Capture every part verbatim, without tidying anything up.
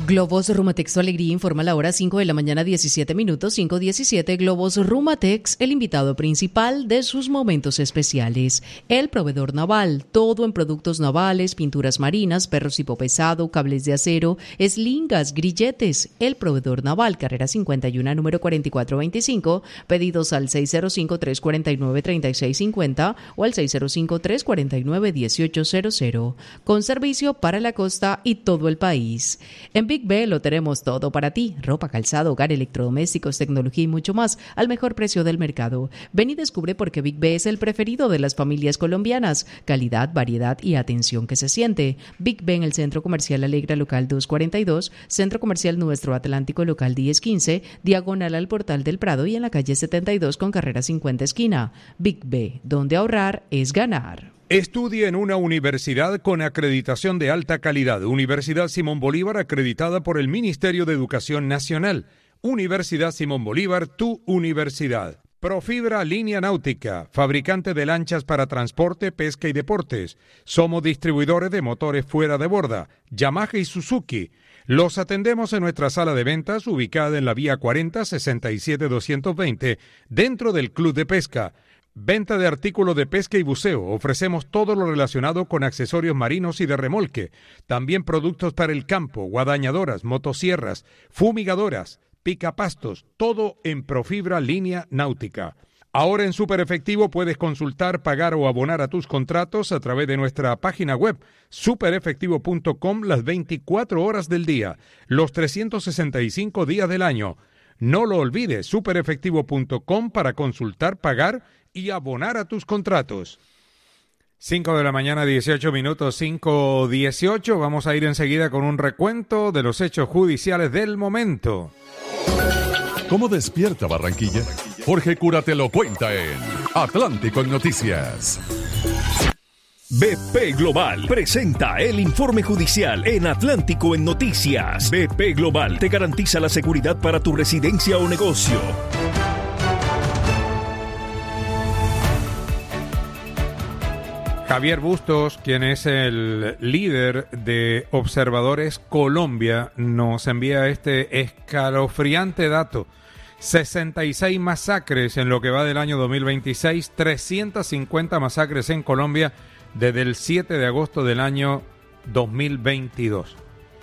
Globos Rumatex Tu Alegría informa la hora cinco de la mañana, diecisiete minutos, cinco diecisiete. Globos Rumatex, el invitado principal de sus momentos especiales. El proveedor naval, todo en productos navales, pinturas marinas, perros tipo pesado, cables de acero, eslingas, grilletes. El proveedor naval, carrera cincuenta y uno, número cuarenta y cuatro veinticinco. Pedidos al seis cero cinco, tres cuatro nueve, tres seis cinco cero o al seis cero cinco, tres cuatro nueve, uno ocho cero cero. Con servicio para la costa y todo el país. En Big B lo tenemos todo para ti: ropa, calzado, hogar, electrodomésticos, tecnología y mucho más al mejor precio del mercado. Ven y descubre por qué Big B es el preferido de las familias colombianas. Calidad, variedad y atención que se siente. Big B en el Centro Comercial Alegra local doscientos cuarenta y dos, Centro Comercial Nuestro Atlántico local diez quince, diagonal al Portal del Prado y en la calle setenta y dos con carrera cincuenta esquina. Big B, donde ahorrar es ganar. Estudia en una universidad con acreditación de alta calidad. Universidad Simón Bolívar, acreditada por el Ministerio de Educación Nacional. Universidad Simón Bolívar, tu universidad. Profibra Línea Náutica, fabricante de lanchas para transporte, pesca y deportes. Somos distribuidores de motores fuera de borda, Yamaha y Suzuki. Los atendemos en nuestra sala de ventas, ubicada en la vía cuarenta, sesenta y siete doscientos veinte, dentro del Club de Pesca. Venta de artículos de pesca y buceo. Ofrecemos todo lo relacionado con accesorios marinos y de remolque. También productos para el campo, guadañadoras, motosierras, fumigadoras, picapastos, todo en Profibra Línea Náutica. Ahora en Super Efectivo puedes consultar, pagar o abonar a tus contratos a través de nuestra página web super efectivo punto com las veinticuatro horas del día, los trescientos sesenta y cinco días del año. No lo olvides, super efectivo punto com para consultar, pagar y abonar a tus contratos. cinco de la mañana, dieciocho minutos, cinco dieciocho. Vamos a ir enseguida con un recuento de los hechos judiciales del momento. ¿Cómo despierta Barranquilla? Jorge Cura te lo cuenta en Atlántico en Noticias. B P Global presenta el informe judicial en Atlántico en Noticias. B P Global te garantiza la seguridad para tu residencia o negocio. Javier Bustos, quien es el líder de Observadores Colombia, nos envía este escalofriante dato. sesenta y seis masacres en lo que va del año dos mil veintiséis, trescientas cincuenta masacres en Colombia desde el siete de agosto del año dos mil veintidós.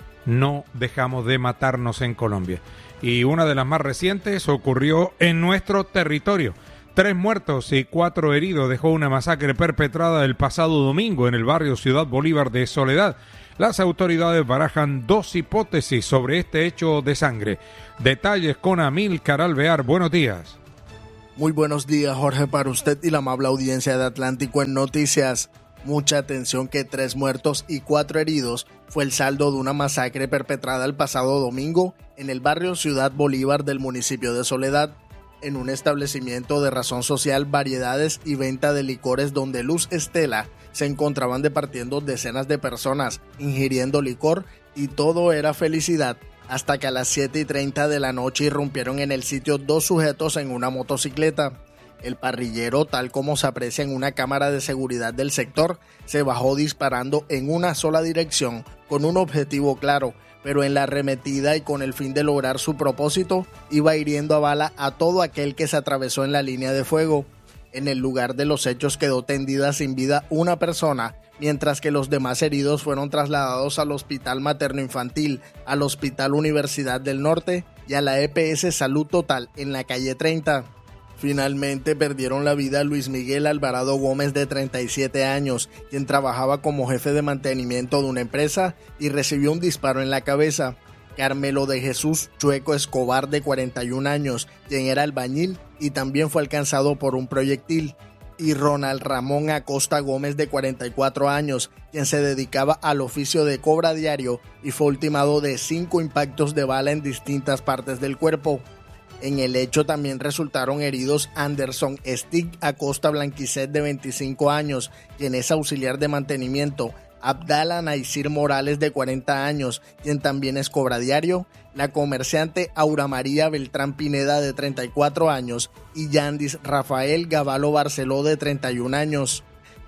No dejamos de matarnos en Colombia. Y una de las más recientes ocurrió en nuestro territorio. Tres muertos y cuatro heridos dejó una masacre perpetrada el pasado domingo en el barrio Ciudad Bolívar de Soledad. Las autoridades barajan dos hipótesis sobre este hecho de sangre. Detalles con Amílcar Alvear. Buenos días. Muy buenos días, Jorge, para usted y la amable audiencia de Atlántico en Noticias. Mucha atención que tres muertos y cuatro heridos fue el saldo de una masacre perpetrada el pasado domingo en el barrio Ciudad Bolívar del municipio de Soledad, en un establecimiento de razón social, variedades y venta de licores donde Luz Estela se encontraban departiendo decenas de personas, ingiriendo licor, y todo era felicidad, hasta que a las siete y treinta de la noche irrumpieron en el sitio dos sujetos en una motocicleta. El parrillero, tal como se aprecia en una cámara de seguridad del sector, se bajó disparando en una sola dirección, con un objetivo claro, pero en la arremetida y con el fin de lograr su propósito, iba hiriendo a bala a todo aquel que se atravesó en la línea de fuego. En el lugar de los hechos quedó tendida sin vida una persona, mientras que los demás heridos fueron trasladados al Hospital Materno Infantil, al Hospital Universidad del Norte y a la E P S Salud Total en la calle treinta. Finalmente perdieron la vida Luis Miguel Alvarado Gómez, de treinta y siete años, quien trabajaba como jefe de mantenimiento de una empresa y recibió un disparo en la cabeza. Carmelo de Jesús Chueco Escobar, de cuarenta y un años, quien era albañil y también fue alcanzado por un proyectil. Y Ronald Ramón Acosta Gómez, de cuarenta y cuatro años, quien se dedicaba al oficio de cobra diario y fue ultimado de cinco impactos de bala en distintas partes del cuerpo. En el hecho también resultaron heridos Anderson Stig Acosta Blanquicet, de veinticinco años, quien es auxiliar de mantenimiento, Abdala Naisir Morales, de cuarenta años, quien también es cobradiario, la comerciante Aura María Beltrán Pineda, de treinta y cuatro años, y Yandis Rafael Gavalo Barceló, de treinta y un años.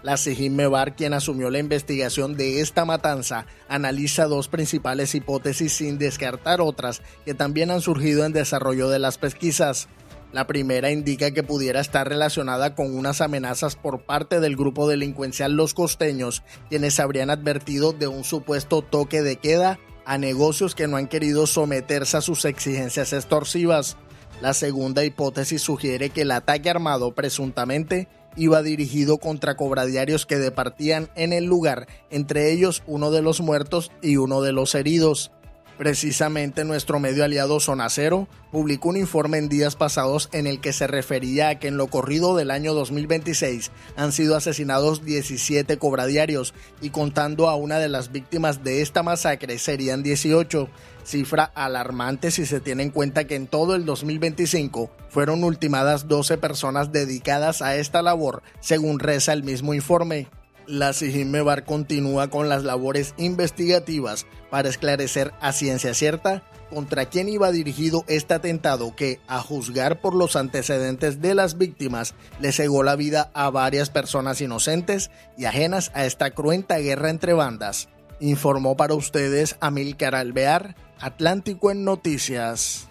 La Sijin Mebar, quien asumió la investigación de esta matanza, analiza dos principales hipótesis sin descartar otras que también han surgido en desarrollo de las pesquisas. La primera indica que pudiera estar relacionada con unas amenazas por parte del grupo delincuencial Los Costeños, quienes habrían advertido de un supuesto toque de queda a negocios que no han querido someterse a sus exigencias extorsivas. La segunda hipótesis sugiere que el ataque armado presuntamente iba dirigido contra cobradiarios que departían en el lugar, entre ellos uno de los muertos y uno de los heridos. Precisamente nuestro medio aliado Zona Cero publicó un informe en días pasados en el que se refería a que en lo corrido del año dos mil veintiséis han sido asesinados diecisiete cobradiarios y contando a una de las víctimas de esta masacre serían dieciocho, cifra alarmante si se tiene en cuenta que en todo el dos mil veinticinco fueron ultimadas doce personas dedicadas a esta labor, según reza el mismo informe. La Sijin Mebar continúa con las labores investigativas para esclarecer a ciencia cierta contra quién iba dirigido este atentado que, a juzgar por los antecedentes de las víctimas, le cegó la vida a varias personas inocentes y ajenas a esta cruenta guerra entre bandas. Informó para ustedes Amílcar Alvear, Atlántico en Noticias.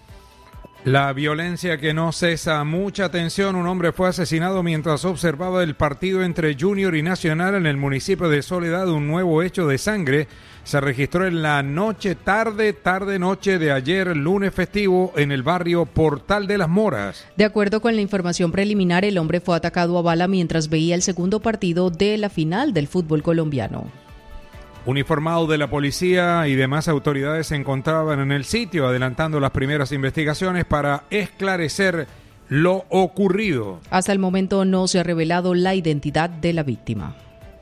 La violencia que no cesa. Mucha atención, un hombre fue asesinado mientras observaba el partido entre Junior y Nacional en el municipio de Soledad. Un nuevo hecho de sangre se registró en la noche, tarde, tarde, noche de ayer, lunes festivo, en el barrio Portal de las Moras. De acuerdo con la información preliminar, el hombre fue atacado a bala mientras veía el segundo partido de la final del fútbol colombiano. Uniformados de la policía y demás autoridades se encontraban en el sitio adelantando las primeras investigaciones para esclarecer lo ocurrido. Hasta el momento no se ha revelado la identidad de la víctima.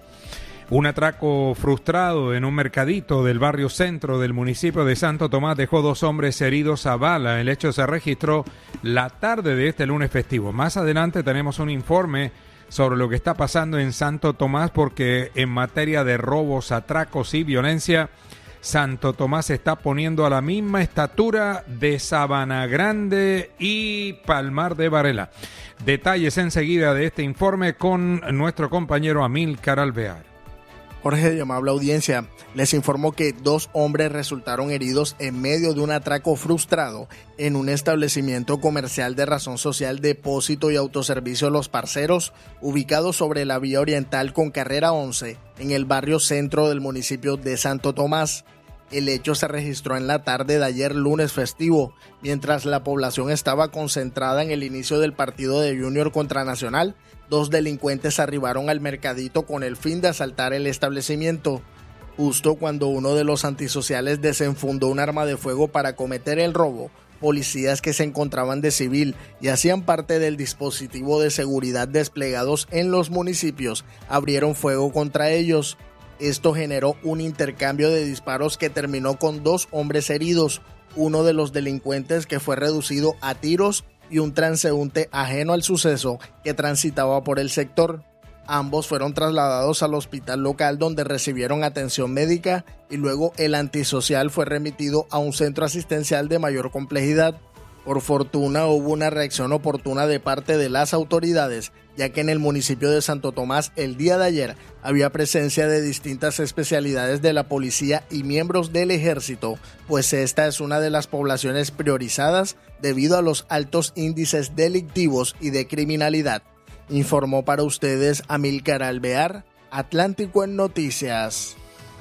Un atraco frustrado en un mercadito del barrio centro del municipio de Santo Tomás dejó dos hombres heridos a bala. El hecho se registró la tarde de este lunes festivo. Más adelante tenemos un informe sobre lo que está pasando en Santo Tomás, porque en materia de robos, atracos y violencia, Santo Tomás se está poniendo a la misma estatura de Sabana Grande y Palmar de Varela. Detalles enseguida de este informe con nuestro compañero Amílcar Alvear. Jorge, de amable audiencia, les informo que dos hombres resultaron heridos en medio de un atraco frustrado en un establecimiento comercial de razón social, depósito y autoservicio Los Parceros, ubicado sobre la vía oriental con carrera once, en el barrio centro del municipio de Santo Tomás. El hecho se registró en la tarde de ayer lunes festivo, mientras la población estaba concentrada en el inicio del partido de Junior contra Nacional. Dos delincuentes arribaron al mercadito con el fin de asaltar el establecimiento. Justo cuando uno de los antisociales desenfundó un arma de fuego para cometer el robo, policías que se encontraban de civil y hacían parte del dispositivo de seguridad desplegados en los municipios abrieron fuego contra ellos. Esto generó un intercambio de disparos que terminó con dos hombres heridos, uno de los delincuentes que fue reducido a tiros y un transeúnte ajeno al suceso que transitaba por el sector. Ambos fueron trasladados al hospital local donde recibieron atención médica y luego el antisocial fue remitido a un centro asistencial de mayor complejidad. Por fortuna hubo una reacción oportuna de parte de las autoridades, ya que en el municipio de Santo Tomás el día de ayer había presencia de distintas especialidades de la policía y miembros del ejército, pues esta es una de las poblaciones priorizadas debido a los altos índices delictivos y de criminalidad. Informó para ustedes Amílcar Alvear, Atlántico en Noticias.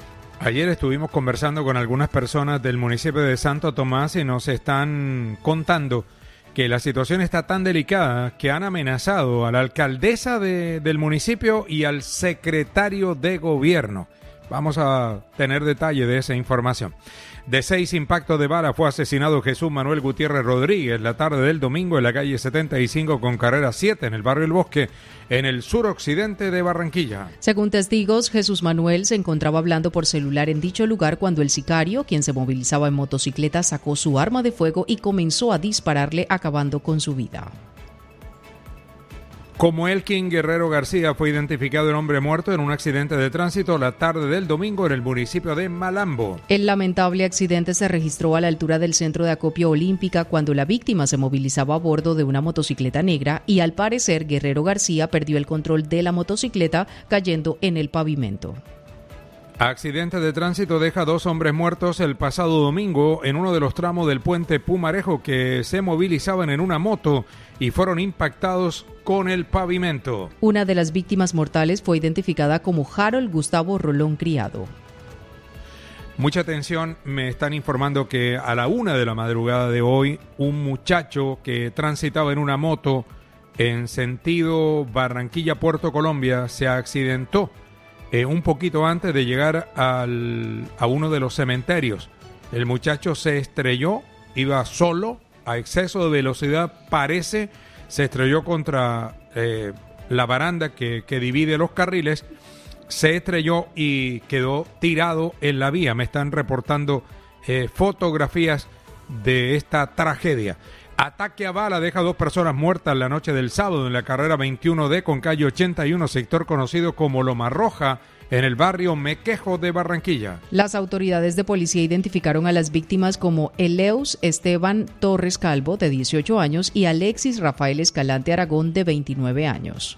Ayer estuvimos conversando con algunas personas del municipio de Santo Tomás y nos están contando que la situación está tan delicada que han amenazado a la alcaldesa de, del municipio y al secretario de gobierno. Vamos a tener detalle de esa información. De seis impactos de bala fue asesinado Jesús Manuel Gutiérrez Rodríguez la tarde del domingo en la calle setenta y cinco con carrera siete en el barrio El Bosque, en el suroccidente de Barranquilla. Según testigos, Jesús Manuel se encontraba hablando por celular en dicho lugar cuando el sicario, quien se movilizaba en motocicleta, sacó su arma de fuego y comenzó a dispararle, acabando con su vida. Como Elkin Guerrero García fue identificado el hombre muerto en un accidente de tránsito la tarde del domingo en el municipio de Malambo. El lamentable accidente se registró a la altura del centro de acopio Olímpica cuando la víctima se movilizaba a bordo de una motocicleta negra y al parecer Guerrero García perdió el control de la motocicleta cayendo en el pavimento. Accidente de tránsito deja dos hombres muertos el pasado domingo en uno de los tramos del puente Pumarejo que se movilizaban en una moto y fueron impactados con el pavimento. Una de las víctimas mortales fue identificada como Harold Gustavo Rolón Criado. Mucha atención, me están informando que a la una de la madrugada de hoy, un muchacho que transitaba en una moto en sentido Barranquilla-Puerto Colombia se accidentó eh, un poquito antes de llegar al, a uno de los cementerios. El muchacho se estrelló, iba solo, a exceso de velocidad, parece, se estrelló contra eh, la baranda que, que divide los carriles, se estrelló y quedó tirado en la vía. Me están reportando eh, fotografías de esta tragedia. Ataque a bala deja dos personas muertas la noche del sábado en la carrera veintiuno D con calle ochenta y uno, sector conocido como Loma Roja, en el barrio Mequejo de Barranquilla. Las autoridades de policía identificaron a las víctimas como Eleus Esteban Torres Calvo, de dieciocho años, y Alexis Rafael Escalante Aragón, de veintinueve años.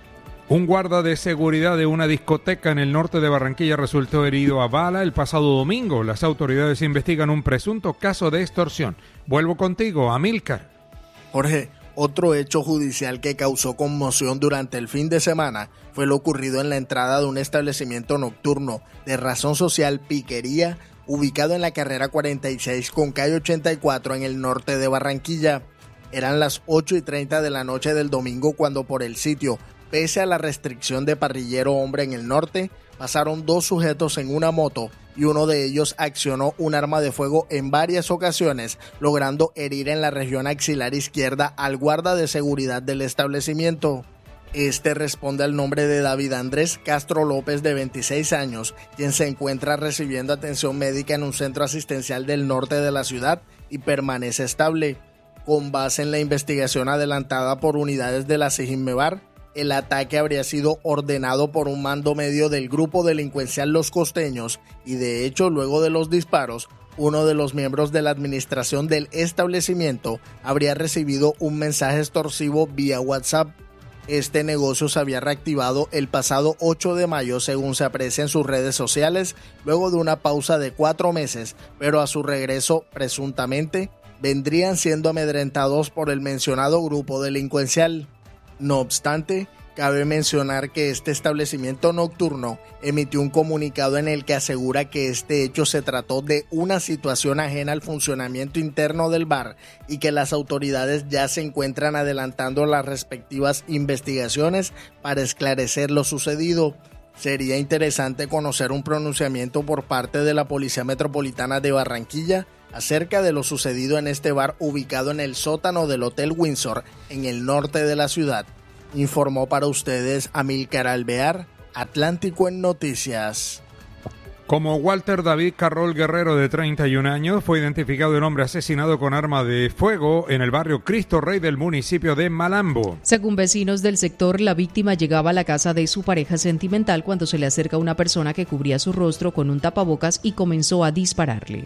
Un guarda de seguridad de una discoteca en el norte de Barranquilla resultó herido a bala el pasado domingo. Las autoridades investigan un presunto caso de extorsión. Vuelvo contigo, Amílcar. Jorge, otro hecho judicial que causó conmoción durante el fin de semana fue lo ocurrido en la entrada de un establecimiento nocturno de razón social Piquería, ubicado en la carrera cuarenta y seis con calle ochenta y cuatro en el norte de Barranquilla. Eran las ocho y treinta de la noche del domingo cuando por el sitio, pese a la restricción de parrillero hombre en el norte, pasaron dos sujetos en una moto y uno de ellos accionó un arma de fuego en varias ocasiones, logrando herir en la región axilar izquierda al guarda de seguridad del establecimiento. Este responde al nombre de David Andrés Castro López, de veintiséis años, quien se encuentra recibiendo atención médica en un centro asistencial del norte de la ciudad y permanece estable. Con base en la investigación adelantada por unidades de la SIJINMEBAR, el ataque habría sido ordenado por un mando medio del grupo delincuencial Los Costeños y de hecho luego de los disparos, uno de los miembros de la administración del establecimiento habría recibido un mensaje extorsivo vía WhatsApp. Este negocio se había reactivado el pasado ocho de mayo según se aprecia en sus redes sociales luego de una pausa de cuatro meses, pero a su regreso presuntamente vendrían siendo amedrentados por el mencionado grupo delincuencial. No obstante, cabe mencionar que este establecimiento nocturno emitió un comunicado en el que asegura que este hecho se trató de una situación ajena al funcionamiento interno del bar y que las autoridades ya se encuentran adelantando las respectivas investigaciones para esclarecer lo sucedido. Sería interesante conocer un pronunciamiento por parte de la Policía Metropolitana de Barranquilla acerca de lo sucedido en este bar ubicado en el sótano del Hotel Windsor, en el norte de la ciudad. Informó para ustedes Amílcar Alvear, Atlántico en Noticias. Como Walter David Carrol Guerrero, de treinta y un años, fue identificado el hombre asesinado con arma de fuego en el barrio Cristo Rey del municipio de Malambo. Según vecinos del sector, la víctima llegaba a la casa de su pareja sentimental cuando se le acerca una persona que cubría su rostro con un tapabocas y comenzó a dispararle.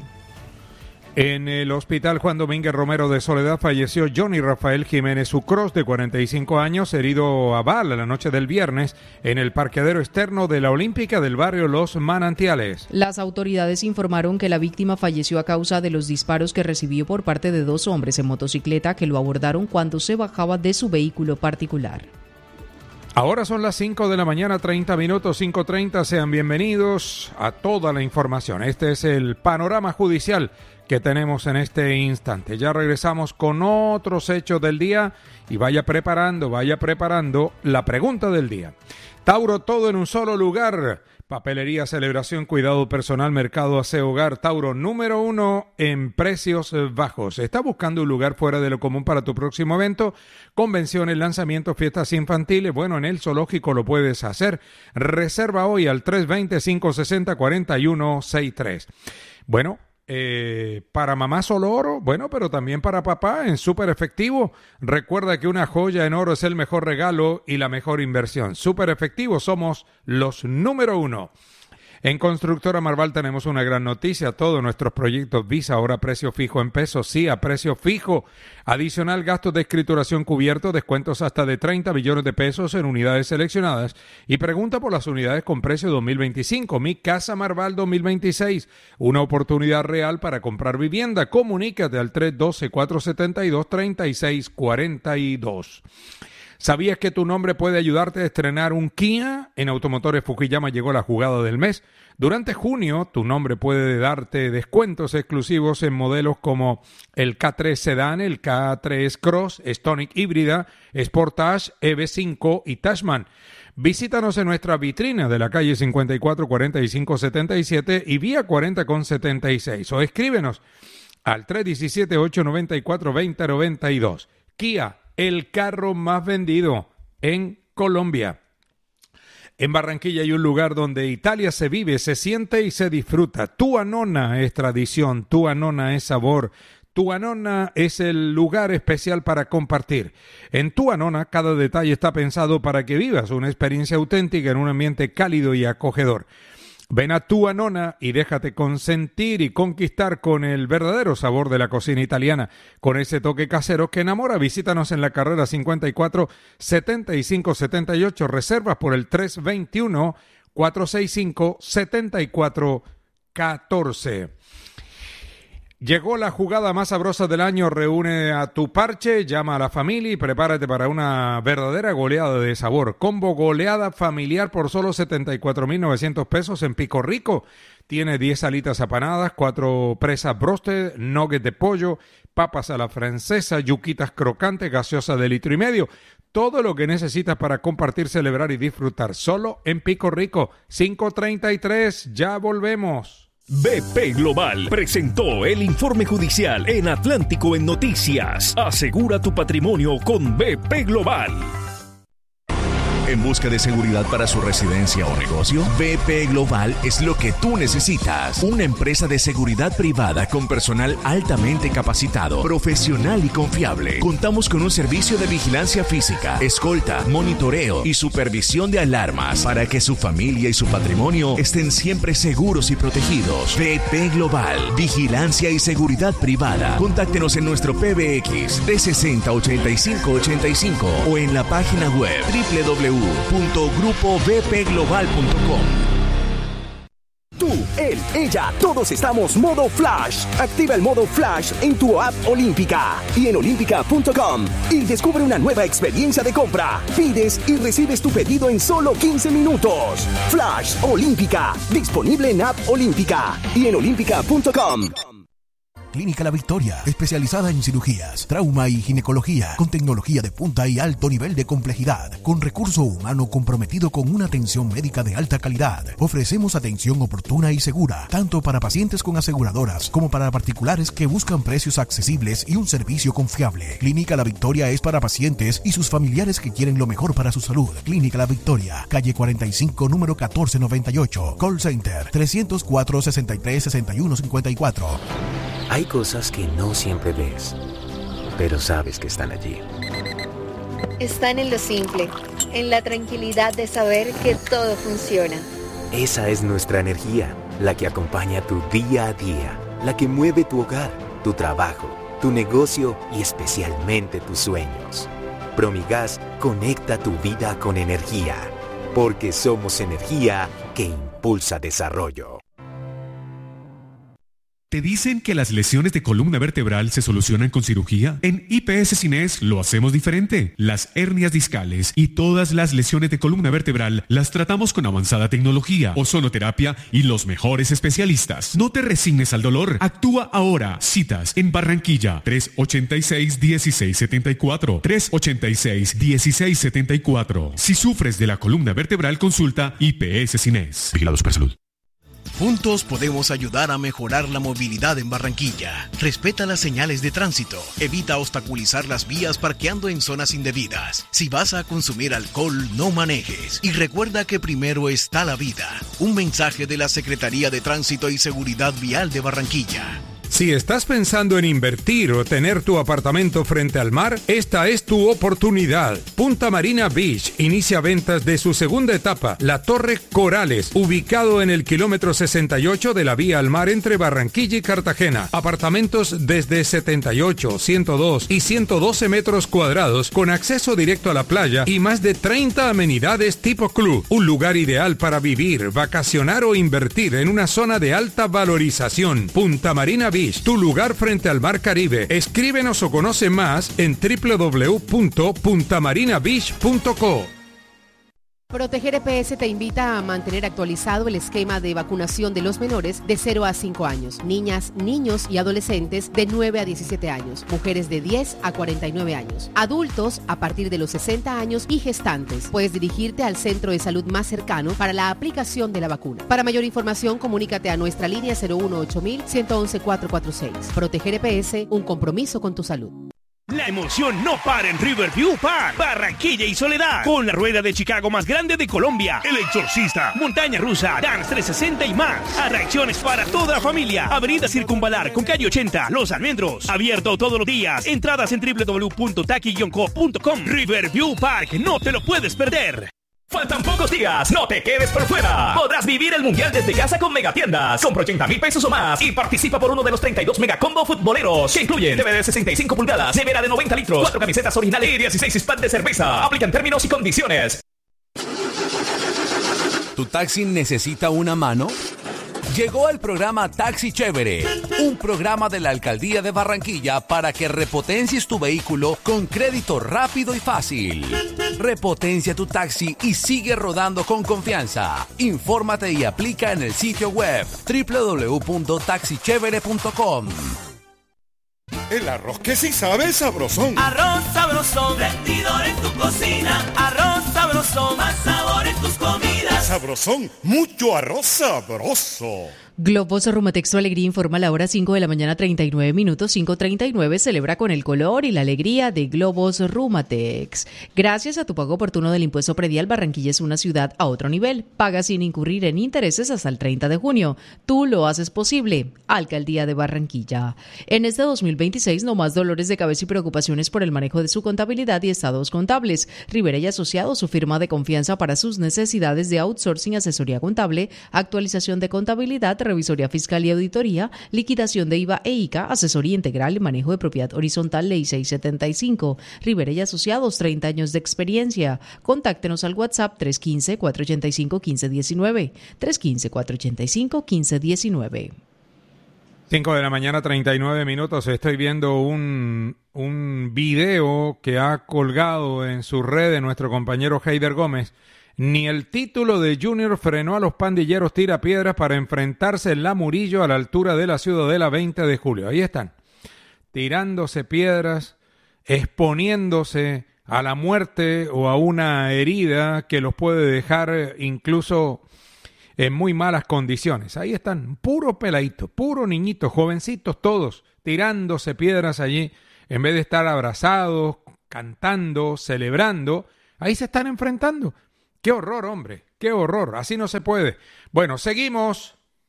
En el hospital Juan Domínguez Romero de Soledad falleció Johnny Rafael Jiménez Ucros, de cuarenta y cinco años, herido a bala la noche del viernes en el parqueadero externo de la Olímpica del barrio Los Manantiales. Las autoridades informaron que la víctima falleció a causa de los disparos que recibió por parte de dos hombres en motocicleta que lo abordaron cuando se bajaba de su vehículo particular. Ahora son las cinco de la mañana, treinta minutos, cinco treinta. Sean bienvenidos a toda la información. Este es el panorama judicial que tenemos en este instante. Ya regresamos con otros hechos del día y vaya preparando, vaya preparando la pregunta del día. Tauro, todo en un solo lugar. Papelería, celebración, cuidado personal, mercado, aseo, hogar. Tauro, número uno en precios bajos. ¿Estás buscando un lugar fuera de lo común para tu próximo evento? Convenciones, lanzamientos, fiestas infantiles. Bueno, en el zoológico lo puedes hacer. Reserva hoy al tres dos cero, cinco seis cero, cuatro uno seis tres. Bueno, Eh, para mamá solo oro, bueno, pero también para papá en súper efectivo. Recuerda que una joya en oro es el mejor regalo y la mejor inversión. Súper efectivo, somos los número uno. En Constructora Marval tenemos una gran noticia. Todos nuestros proyectos Visa ahora a precio fijo en pesos. Sí, a precio fijo. Adicional gastos de escrituración cubiertos, descuentos hasta de treinta billones de pesos en unidades seleccionadas. Y pregunta por las unidades con precio dos mil veinticinco. Mi Casa Marval dos mil veintiséis. Una oportunidad real para comprar vivienda. Comunícate al tres uno dos, cuatro siete dos, tres seis cuatro dos. ¿Sabías que tu nombre puede ayudarte a estrenar un Kia? En Automotores Fukuyama llegó la jugada del mes. Durante junio, tu nombre puede darte descuentos exclusivos en modelos como el K tres Sedan, el K tres Cross, Stonic híbrida, Sportage, E V cinco y Tashman. Visítanos en nuestra vitrina de la calle cincuenta y cuatro cuarenta y cinco setenta y siete y vía cuarenta con setenta y seis o escríbenos al tres uno siete, ocho nueve cuatro, dos cero nueve dos. Kia, el carro más vendido en Colombia. En Barranquilla hay un lugar donde Italia se vive, se siente y se disfruta. Tua Nonna es tradición, Tua Nonna es sabor, Tua Nonna es el lugar especial para compartir. En Tua Nonna cada detalle está pensado para que vivas una experiencia auténtica en un ambiente cálido y acogedor. Ven a Tua Nonna y déjate consentir y conquistar con el verdadero sabor de la cocina italiana, con ese toque casero que enamora. Visítanos en la carrera cincuenta y cuatro, setenta y cinco setenta y ocho. Reservas por el tres dos uno, cuatro seis cinco, siete cuatro uno cuatro. Llegó la jugada más sabrosa del año. Reúne a tu parche, llama a la familia y prepárate para una verdadera goleada de sabor. Combo goleada familiar por solo setenta y cuatro mil novecientos pesos en Pico Rico. Tiene diez alitas apanadas, cuatro presas broasted, nuggets de pollo, papas a la francesa, yuquitas crocantes, gaseosa de litro y medio. Todo lo que necesitas para compartir, celebrar y disfrutar. Solo en Pico Rico. cinco treinta y tres, ya volvemos. B P Global presentó el informe judicial en Atlántico en Noticias. Asegura tu patrimonio con B P Global. ¿En busca de seguridad para su residencia o negocio? B P Global es lo que tú necesitas. Una empresa de seguridad privada con personal altamente capacitado, profesional y confiable. Contamos con un servicio de vigilancia física, escolta, monitoreo y supervisión de alarmas para que su familia y su patrimonio estén siempre seguros y protegidos. B P Global, vigilancia y seguridad privada. Contáctenos en nuestro P B X trescientos sesenta, ochenta y cinco ochenta y cinco o en la página web doble u doble u doble u punto grupo b p global punto com. Tú, él, ella, todos estamos modo Flash. Activa el modo Flash en tu app Olímpica y en olímpica punto com y descubre una nueva experiencia de compra. Pides y recibes tu pedido en solo quince minutos. Flash Olímpica, disponible en app Olímpica y en olímpica punto com. Clínica La Victoria, especializada en cirugías, trauma y ginecología, con tecnología de punta y alto nivel de complejidad, con recurso humano comprometido con una atención médica de alta calidad. Ofrecemos atención oportuna y segura, tanto para pacientes con aseguradoras como para particulares que buscan precios accesibles y un servicio confiable. Clínica La Victoria es para pacientes y sus familiares que quieren lo mejor para su salud. Clínica La Victoria, calle cuarenta y cinco, número catorce noventa y ocho, call center trescientos cuatro, sesenta y tres, sesenta y uno cincuenta y cuatro. Hay cosas que no siempre ves, pero sabes que están allí. Están en lo simple, en la tranquilidad de saber que todo funciona. Esa es nuestra energía, la que acompaña tu día a día, la que mueve tu hogar, tu trabajo, tu negocio y especialmente tus sueños. Promigas conecta tu vida con energía, porque somos energía que impulsa desarrollo. ¿Te dicen que las lesiones de columna vertebral se solucionan con cirugía? En I P S Cines lo hacemos diferente. Las hernias discales y todas las lesiones de columna vertebral las tratamos con avanzada tecnología, ozonoterapia y los mejores especialistas. No te resignes al dolor. Actúa ahora. Citas en Barranquilla tres ochenta y seis, dieciséis setenta y cuatro. tres ochenta y seis, dieciséis setenta y cuatro. Si sufres de la columna vertebral, consulta I P S Cines. Vigilado Supersalud. Juntos podemos ayudar a mejorar la movilidad en Barranquilla. Respeta las señales de tránsito. Evita obstaculizar las vías parqueando en zonas indebidas. Si vas a consumir alcohol, no manejes. Y recuerda que primero está la vida. Un mensaje de la Secretaría de Tránsito y Seguridad Vial de Barranquilla. Si estás pensando en invertir o tener tu apartamento frente al mar, esta es tu oportunidad. Punta Marina Beach inicia ventas de su segunda etapa, la Torre Corales, ubicado en el kilómetro sesenta y ocho de la vía al mar entre Barranquilla y Cartagena. Apartamentos desde setenta y ocho, ciento dos y ciento doce metros cuadrados con acceso directo a la playa y más de treinta amenidades tipo club. Un lugar ideal para vivir, vacacionar o invertir en una zona de alta valorización. Punta Marina Beach, tu lugar frente al mar Caribe. Escríbenos o conoce más en doble u doble u doble u punto punta marina beach punto co. Proteger E P S te invita a mantener actualizado el esquema de vacunación de los menores de cero a cinco años, niñas, niños y adolescentes de nueve a diecisiete años, mujeres de diez a cuarenta y nueve años, adultos a partir de los sesenta años y gestantes. Puedes dirigirte al centro de salud más cercano para la aplicación de la vacuna. Para mayor información, comunícate a nuestra línea cero uno ocho mil, uno uno uno, cuatro cuatro seis. Proteger E P S, un compromiso con tu salud. La emoción no para en Riverview Park, Barranquilla y Soledad, con la rueda de Chicago más grande de Colombia, El Exorcista, montaña rusa, Dance trescientos sesenta y más. Atracciones para toda la familia. Avenida Circunvalar con calle ochenta, Los Almendros. Abierto todos los días. Entradas en doble u doble u doble u punto taki guion co punto com. Riverview Park, no te lo puedes perder. Faltan pocos días, no te quedes por fuera. Podrás vivir el mundial desde casa con Megatiendas. Compra ochenta mil pesos o más y participa por uno de los treinta y dos megacombo futboleros que incluyen T V de sesenta y cinco pulgadas, nevera de noventa litros, cuatro camisetas originales y dieciséis six-pack de cerveza. Aplican términos y condiciones. ¿Tu taxi necesita una mano? Llegó el programa Taxi Chévere, un programa de la Alcaldía de Barranquilla para que repotencies tu vehículo con crédito rápido y fácil. Repotencia tu taxi y sigue rodando con confianza. Infórmate y aplica en el sitio web doble u doble u doble u punto taxi chévere punto com. El arroz que sí sabe sabrosón. Arroz sabrosón, rendidor en tu cocina. Arroz sabrosón, más sabor en tus comidas. Sabrosón, mucho arroz sabroso. Globos Rumatex, tu alegría, informa a la hora cinco de la mañana, treinta y nueve minutos, cinco treinta y nueve. Celebra con el color y la alegría de Globos Rumatex. Gracias a tu pago oportuno del impuesto predial, Barranquilla es una ciudad a otro nivel. Paga sin incurrir en intereses hasta el treinta de junio. Tú lo haces posible. Alcaldía de Barranquilla. En este dos mil veintiséis, no más dolores de cabeza y preocupaciones por el manejo de su contabilidad y estados contables. Rivera y Asociados, su firma de confianza para sus necesidades de outsourcing, asesoría contable, actualización de contabilidad, revisoría fiscal y auditoría, liquidación de I V A e I C A, asesoría integral y manejo de propiedad horizontal, ley seiscientos setenta y cinco. Rivera y Asociados, treinta años de experiencia. Contáctenos al WhatsApp tres uno cinco, cuatro ocho cinco, uno cinco uno nueve, tres uno cinco, cuatro ocho cinco, uno cinco uno nueve. cinco de la mañana, treinta y nueve minutos. Estoy viendo un, un video que ha colgado en su red nuestro compañero Heider Gómez. Ni el título de Junior frenó a los pandilleros tirapiedras para enfrentarse en la Murillo a la altura de la Ciudadela veinte de julio. Ahí están, tirándose piedras, exponiéndose a la muerte o a una herida que los puede dejar incluso en muy malas condiciones. Ahí están, puro peladito, puro niñitos, jovencitos todos, tirándose piedras allí, en vez de estar abrazados, cantando, celebrando. Ahí se están enfrentando. ¡Qué horror, hombre! ¡Qué horror! Así no se puede. Bueno, seguimos.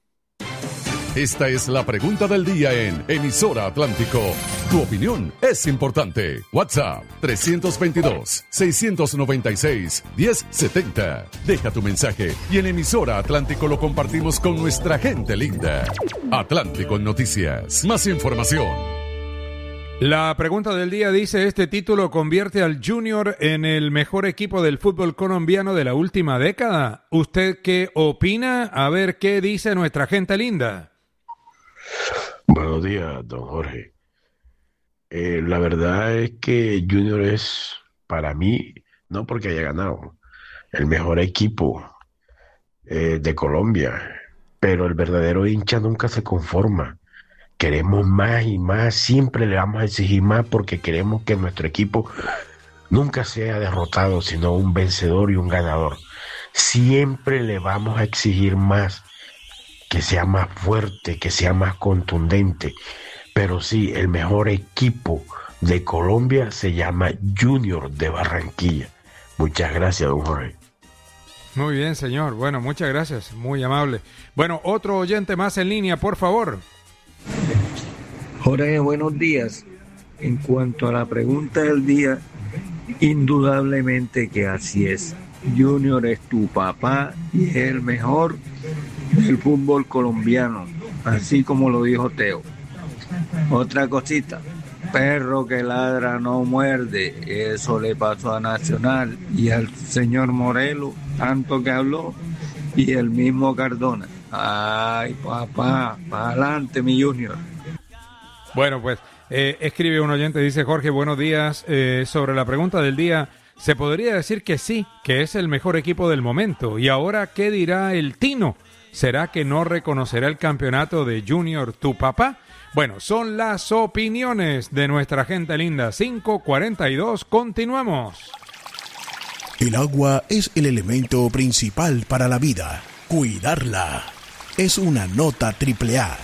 Esta es la pregunta del día en Emisora Atlántico. Tu opinión es importante. WhatsApp tres dos dos, seis nueve seis, uno cero siete cero. Deja tu mensaje y en Emisora Atlántico lo compartimos con nuestra gente linda. Atlántico en Noticias. Más información. La pregunta del día dice: ¿este título convierte al Junior en el mejor equipo del fútbol colombiano de la última década? ¿Usted qué opina? A ver qué dice nuestra gente linda. Buenos días, don Jorge. Eh, la verdad es que Junior es, para mí, no porque haya ganado, el mejor equipo eh, de Colombia, pero el verdadero hincha nunca se conforma. Queremos más y más, siempre le vamos a exigir más porque queremos que nuestro equipo nunca sea derrotado, sino un vencedor y un ganador. Siempre le vamos a exigir más, que sea más fuerte, que sea más contundente. Pero sí, el mejor equipo de Colombia se llama Junior de Barranquilla. Muchas gracias, don Jorge. Muy bien, señor. Bueno, muchas gracias. Muy amable. Bueno, otro oyente más en línea, por favor. Jorge, buenos días. En cuanto a la pregunta del día, indudablemente que así es. Junior es tu papá y es el mejor del fútbol colombiano, así como lo dijo Teo. Otra cosita, perro que ladra no muerde, eso le pasó a Nacional y al señor Morelos, tanto que habló, y el mismo Cardona. Ay, papá, para adelante mi Junior. Bueno, pues eh, escribe un oyente, dice Jorge, buenos días, eh, sobre la pregunta del día, se podría decir que sí, que es el mejor equipo del momento. Y ahora, ¿qué dirá el Tino? ¿Será que no reconocerá el campeonato de Junior tu papá? Bueno, son las opiniones de nuestra gente linda. cinco cuarenta y dos, continuamos. El agua es el elemento principal para la vida. Cuidarla es una nota triple A.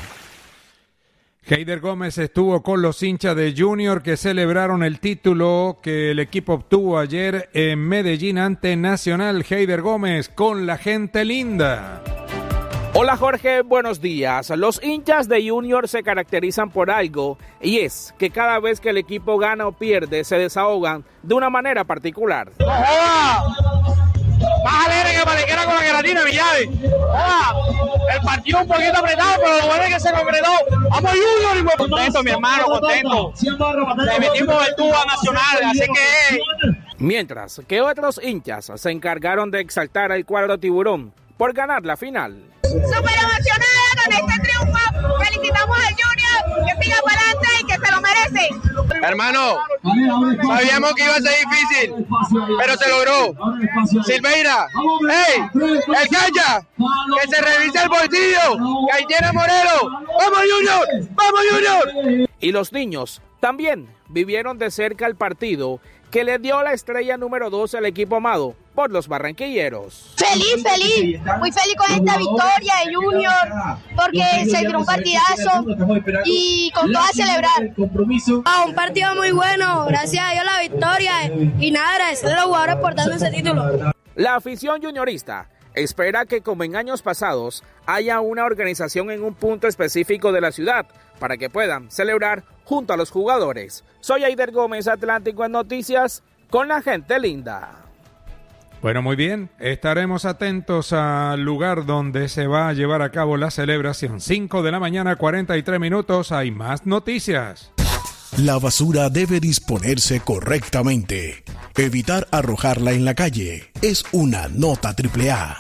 Heider Gómez estuvo con los hinchas de Junior que celebraron el título que el equipo obtuvo ayer en Medellín ante Nacional. Heider Gómez con la gente linda. Hola Jorge, buenos días. Los hinchas de Junior se caracterizan por algo, y es que cada vez que el equipo gana o pierde se desahogan de una manera particular. ¡No joda! Más alegre que Palequera con la queratina, Villave. ¡Joda! El partido un poquito apretado, pero lo bueno es que se concretó. ¡Vamos Junior! Y contento, mi hermano, contento. Le metimos el tubo a Nacional, así que... Mientras que otros hinchas se encargaron de exaltar al cuadro tiburón por ganar la final. Súper emocionada con este triunfo. Felicitamos al Junior, que siga para adelante y que se lo merece. Hermano, sabíamos que iba a ser difícil, pero se logró. Silveira, ¡hey! ¡El cancha! ¡Que se revise el bolsillo! ¡Que ahí tiene Morelo! ¡Vamos Junior! ¡Vamos Junior! Y los niños también vivieron de cerca el partido que le dio la estrella número dos al equipo amado por los barranquilleros. Feliz, feliz, muy feliz con esta victoria de Junior, porque se tiró un partidazo y con todo a celebrar. Ah, un partido muy bueno, gracias a Dios la victoria y nada, agradecer a los jugadores por darnos ese título. La afición juniorista espera que, como en años pasados, haya una organización en un punto específico de la ciudad para que puedan celebrar junto a los jugadores. Soy Heider Gómez, Atlántico en Noticias, con la gente linda. Bueno, muy bien, estaremos atentos al lugar donde se va a llevar a cabo la celebración. cinco de la mañana, cuarenta y tres minutos, hay más noticias. La basura debe disponerse correctamente. Evitar arrojarla en la calle es una nota triple A.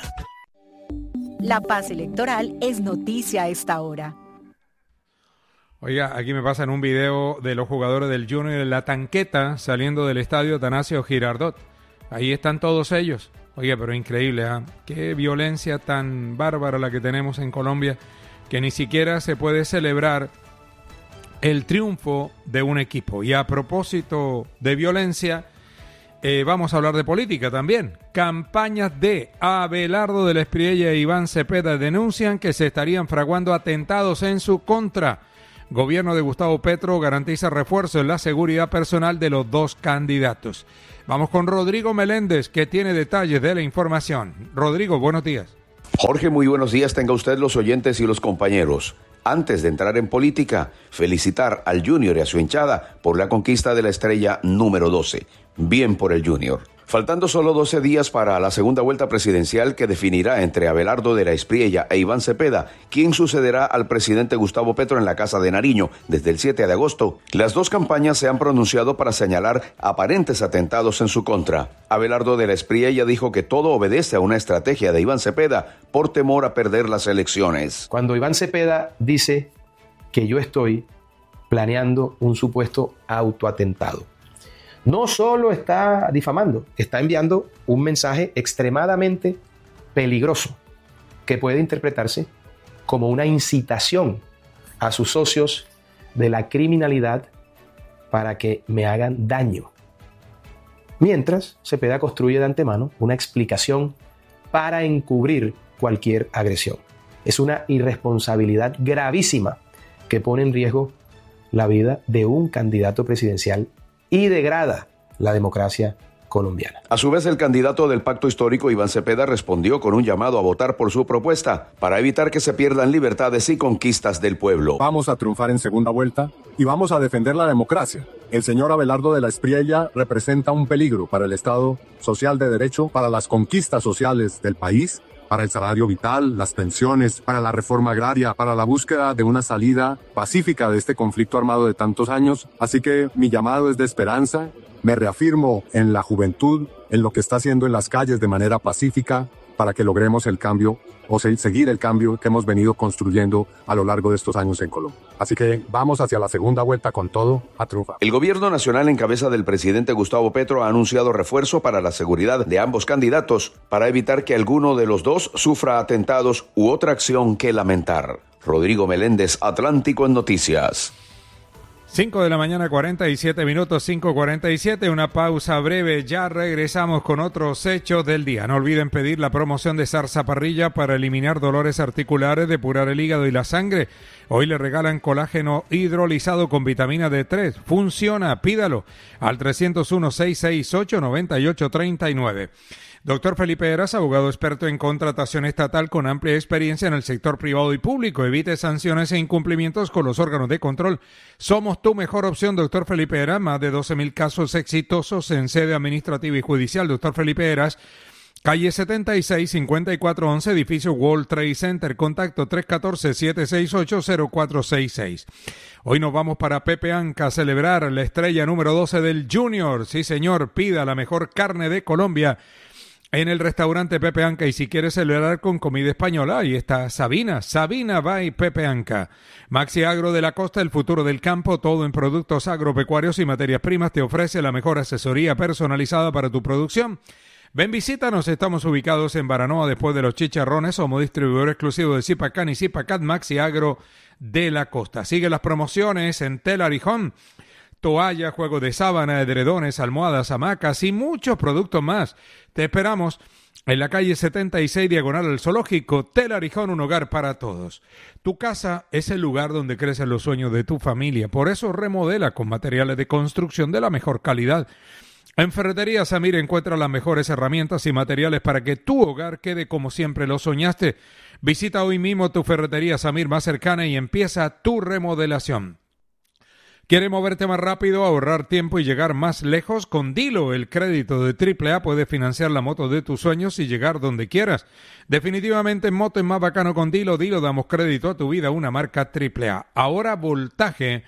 La paz electoral es noticia a esta hora. Oiga, aquí me pasan un video de los jugadores del Junior en la tanqueta saliendo del estadio Atanasio Girardot. Ahí están todos ellos. Oiga, pero increíble, ¿eh? Qué violencia tan bárbara la que tenemos en Colombia, que ni siquiera se puede celebrar el triunfo de un equipo. Y a propósito de violencia, eh, vamos a hablar de política también. Campañas de Abelardo de la Espriella e Iván Cepeda denuncian que se estarían fraguando atentados en su contra. Gobierno de Gustavo Petro garantiza refuerzo en la seguridad personal de los dos candidatos. Vamos con Rodrigo Meléndez, que tiene detalles de la información. Rodrigo, buenos días. Jorge, muy buenos días. Tenga usted, los oyentes y los compañeros. Antes de entrar en política, felicitar al Junior y a su hinchada por la conquista de la estrella número doce. Bien por el Junior. Faltando solo doce días para la segunda vuelta presidencial que definirá entre Abelardo de la Espriella e Iván Cepeda quién sucederá al presidente Gustavo Petro en la Casa de Nariño desde el siete de agosto, las dos campañas se han pronunciado para señalar aparentes atentados en su contra. Abelardo de la Espriella dijo que todo obedece a una estrategia de Iván Cepeda por temor a perder las elecciones. Cuando Iván Cepeda dice que yo estoy planeando un supuesto autoatentado, no solo está difamando, está enviando un mensaje extremadamente peligroso que puede interpretarse como una incitación a sus socios de la criminalidad para que me hagan daño. Mientras Cepeda construye de antemano una explicación para encubrir cualquier agresión. Es una irresponsabilidad gravísima que pone en riesgo la vida de un candidato presidencial y degrada la democracia colombiana. A su vez, el candidato del Pacto Histórico, Iván Cepeda, respondió con un llamado a votar por su propuesta para evitar que se pierdan libertades y conquistas del pueblo. Vamos a triunfar en segunda vuelta y vamos a defender la democracia. El señor Abelardo de la Espriella representa un peligro para el Estado social de derecho, para las conquistas sociales del país, para el salario vital, las pensiones, para la reforma agraria, para la búsqueda de una salida pacífica de este conflicto armado de tantos años. Así que mi llamado es de esperanza. Me reafirmo en la juventud, en lo que está haciendo en las calles de manera pacífica para que logremos el cambio o seguir el cambio que hemos venido construyendo a lo largo de estos años en Colombia. Así que vamos hacia la segunda vuelta con todo a triunfar. El gobierno nacional en cabeza del presidente Gustavo Petro ha anunciado refuerzo para la seguridad de ambos candidatos para evitar que alguno de los dos sufra atentados u otra acción que lamentar. Rodrigo Meléndez, Atlántico en Noticias. cinco de la mañana, cuarenta y siete minutos, cinco cuarenta y siete, una pausa breve, ya regresamos con otros hechos del día. No olviden pedir la promoción de Zarza Parrilla para eliminar dolores articulares, depurar el hígado y la sangre. Hoy le regalan colágeno hidrolizado con vitamina D tres. Funciona, pídalo al trescientos uno, seiscientos sesenta y ocho, noventa y ocho treinta y nueve. Doctor Felipe Heras, abogado experto en contratación estatal con amplia experiencia en el sector privado y público. Evite sanciones e incumplimientos con los órganos de control. Somos tu mejor opción, doctor Felipe Heras. Más de doce mil casos exitosos en sede administrativa y judicial. Doctor Felipe Heras, calle setenta y seis, cincuenta y cuatro once, edificio World Trade Center. Contacto tres uno cuatro, siete seis ocho, cero cuatro seis seis. Hoy nos vamos para Pepe Anca a celebrar la estrella número doce del Junior. Sí, señor, pida la mejor carne de Colombia en el restaurante Pepe Anca, y si quieres celebrar con comida española, ahí está Sabina, Sabina by Pepe Anca. Maxi Agro de la Costa, el futuro del campo, todo en productos agropecuarios y materias primas, te ofrece la mejor asesoría personalizada para tu producción. Ven, visítanos, estamos ubicados en Baranoa después de los Chicharrones, somos distribuidor exclusivo de Zipacan y Zipacat. Maxi Agro de la Costa. Sigue las promociones en Telar y Home. Toalla, juego de sábana, edredones, almohadas, hamacas y muchos productos más. Te esperamos en la calle setenta y seis, diagonal al Zoológico. Telar y Home, un hogar para todos. Tu casa es el lugar donde crecen los sueños de tu familia. Por eso remodela con materiales de construcción de la mejor calidad. En Ferretería Samir encuentra las mejores herramientas y materiales para que tu hogar quede como siempre lo soñaste. Visita hoy mismo tu Ferretería Samir más cercana y empieza tu remodelación. ¿Quieres moverte más rápido, ahorrar tiempo y llegar más lejos? Con Dilo, el crédito de triple A, puedes financiar la moto de tus sueños y llegar donde quieras. Definitivamente moto es más bacano con Dilo. Dilo, damos crédito a tu vida, una marca triple A. Ahora Voltaje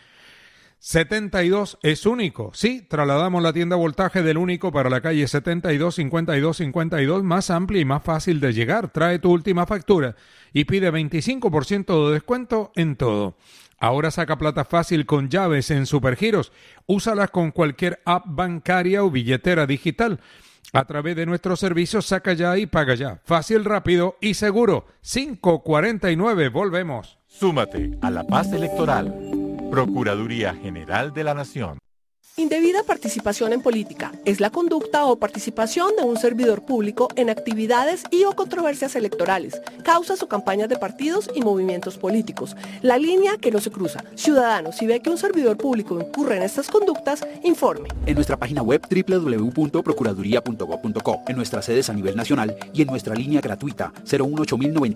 setenta y dos es único. Sí, trasladamos la tienda Voltaje del único para la calle setenta y dos, cincuenta y dos, cincuenta y dos, más amplia y más fácil de llegar. Trae tu última factura y pide veinticinco por ciento de descuento en todo. Ahora saca plata fácil con llaves en Supergiros. Úsalas con cualquier app bancaria o billetera digital. A través de nuestros servicios, saca ya y paga ya. Fácil, rápido y seguro. cinco cuarenta y nueve, volvemos. Súmate a la paz electoral. Procuraduría General de la Nación. Indebida participación en política es la conducta o participación de un servidor público en actividades y o controversias electorales, causas o campañas de partidos y movimientos políticos. La línea que no se cruza. Ciudadano, si ve que un servidor público incurre en estas conductas, informe. En nuestra página web doble u doble u doble u punto procuraduría punto gob punto co, en nuestras sedes a nivel nacional y en nuestra línea gratuita cero uno ocho mil noventa